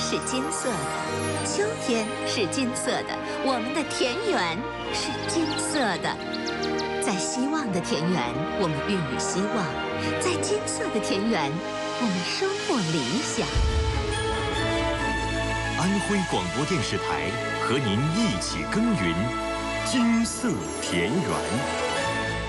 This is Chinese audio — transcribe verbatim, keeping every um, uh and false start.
是金色的，秋天是金色的，我们的田园是金色的。在希望的田园，我们孕育希望；在金色的田园，我们收获理想。 安徽广播电视台和您一起耕耘金色田园。